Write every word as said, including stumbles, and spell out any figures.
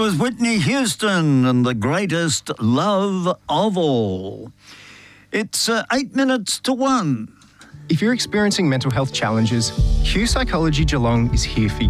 was Whitney Houston and the greatest love of all. It's uh, eight minutes to one. If you're experiencing mental health challenges, Q Psychology Geelong is here for you.